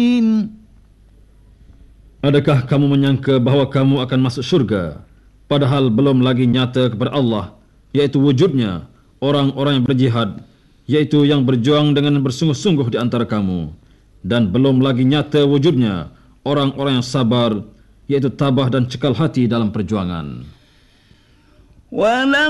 Adakah kamu menyangka bahawa kamu akan masuk syurga, padahal belum lagi nyata kepada Allah, yaitu wujudnya orang-orang yang berjihad, yaitu yang berjuang dengan bersungguh-sungguh di antara kamu, dan belum lagi nyata wujudnya orang-orang yang sabar, yaitu tabah dan cekal hati dalam perjuangan.